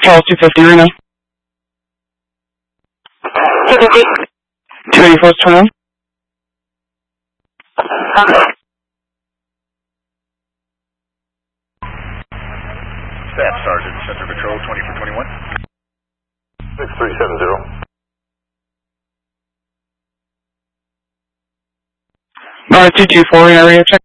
Charles 250 Reno. 284 is 21. Staff Sergeant, Center Patrol 2421. 6370. Bar 224 area check.